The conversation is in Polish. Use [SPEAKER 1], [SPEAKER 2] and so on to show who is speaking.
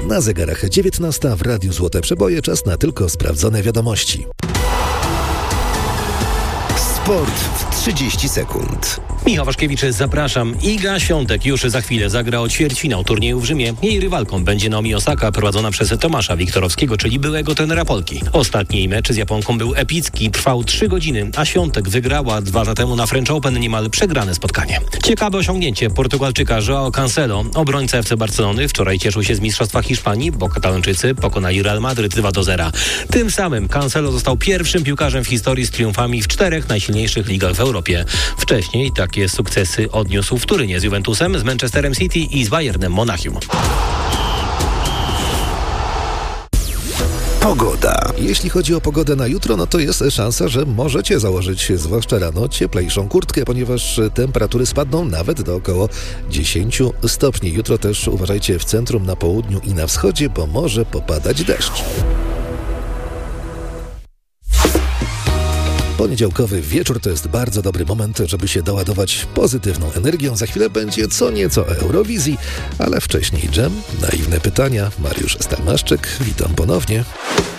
[SPEAKER 1] Na zegarach 19 w Radiu Złote Przeboje. Czas na tylko sprawdzone wiadomości.
[SPEAKER 2] Sport w 30 sekund.
[SPEAKER 3] Michał Waszkiewicz, zapraszam. Iga Świątek już za chwilę zagra o ćwierćfinał turnieju w Rzymie. Jej rywalką będzie Naomi Osaka, prowadzona przez Tomasza Wiktorowskiego, czyli byłego trenera Polki. Ostatni jej mecz z Japonką był epicki, trwał 3 godziny, a Świątek wygrała 2 lata temu na French Open niemal przegrane spotkanie. Ciekawe osiągnięcie Portugalczyka João Cancelo. Obrońca FC Barcelony wczoraj cieszył się z Mistrzostwa Hiszpanii, bo Katalończycy pokonali Real Madryt 2-0. Tym samym Cancelo został pierwszym piłkarzem w historii z triumfami w 4 najsilniejszych ligach w Europie. Wcześniej takie sukcesy odniósł w Turynie z Juventusem, z Manchesterem City i z Bayernem Monachium.
[SPEAKER 2] Pogoda.
[SPEAKER 1] Jeśli chodzi o pogodę na jutro, no to jest szansa, że możecie założyć, zwłaszcza rano, cieplejszą kurtkę, ponieważ temperatury spadną nawet do około 10 stopni. Jutro też uważajcie w centrum, na południu i na wschodzie, bo może popadać deszcz. Poniedziałkowy wieczór to jest bardzo dobry moment, żeby się doładować pozytywną energią. Za chwilę będzie co nieco o Eurowizji, ale wcześniej dżem, naiwne pytania. Mariusz Stalmaszczyk, witam ponownie.